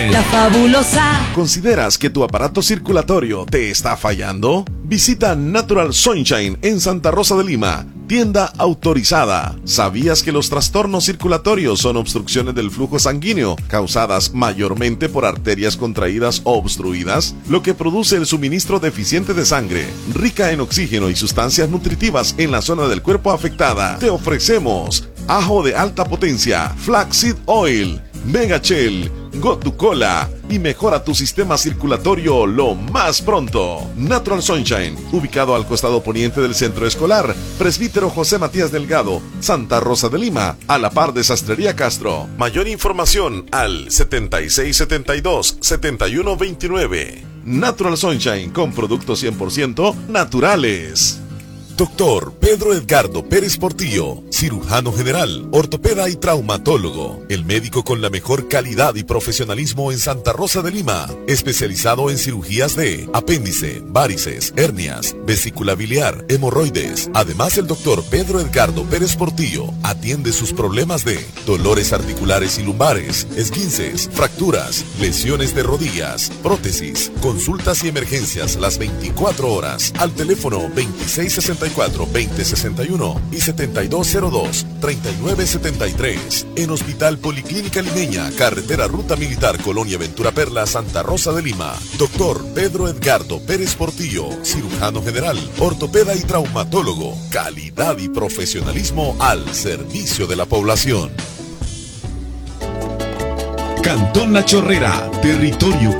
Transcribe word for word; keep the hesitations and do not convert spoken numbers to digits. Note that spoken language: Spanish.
La Fabulosa. ¿Consideras que tu aparato circulatorio te está fallando? Visita Natural Sunshine en Santa Rosa de Lima, tienda autorizada. ¿Sabías que los trastornos circulatorios son obstrucciones del flujo sanguíneo causadas mayormente por arterias contraídas o obstruidas, lo que produce el suministro deficiente de sangre, rica en oxígeno y sustancias nutritivas en la zona del cuerpo afectada? Te ofrecemos ajo de alta potencia, Flaxseed Oil, Megachel, Gotucola y mejora tu sistema circulatorio lo más pronto. Natural Sunshine, ubicado al costado poniente del centro escolar Presbítero José Matías Delgado, Santa Rosa de Lima, a la par de Sastrería Castro. Mayor información al setenta y seis setenta y dos, setenta y uno veintinueve. Natural Sunshine, con productos cien por ciento naturales. Doctor Pedro Edgardo Pérez Portillo, cirujano general, ortopeda y traumatólogo, el médico con la mejor calidad y profesionalismo en Santa Rosa de Lima, especializado en cirugías de apéndice, varices, hernias, vesícula biliar, hemorroides. Además, el doctor Pedro Edgardo Pérez Portillo atiende sus problemas de dolores articulares y lumbares, esguinces, fracturas, lesiones de rodillas, prótesis, consultas y emergencias las veinticuatro horas al teléfono veintiséis sesenta y cuatro, veinte sesenta y uno y setenta y dos cero dos, treinta y nueve setenta y tres. En Hospital Policlínica Limeña, carretera Ruta Militar, Colonia Ventura Perla, Santa Rosa de Lima. Doctor Pedro Edgardo Pérez Portillo, cirujano general, ortopeda y traumatólogo. Calidad y profesionalismo al servicio de la población. Cantón La Chorrera, territorio